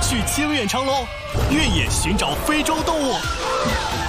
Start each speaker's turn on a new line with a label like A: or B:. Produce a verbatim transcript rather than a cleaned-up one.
A: 去清远长隆，越野寻找非洲动物。